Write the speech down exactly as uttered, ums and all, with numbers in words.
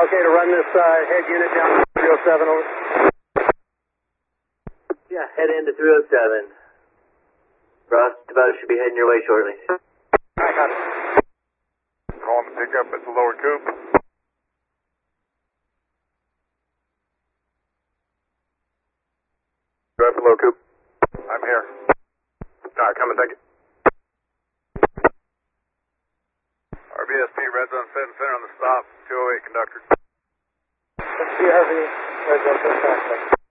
Okay, to run this uh, head unit down to three oh seven, over. Yeah, head into three oh seven. Ross, Devoto should be heading your way shortly. I got it. Call him and pick up at the lower coop. Go at the lower coop. I'm here. Alright, come and take it. R B S P, red zone set and center on the stop. two oh eight, conductor. C R V, red zone, set and center.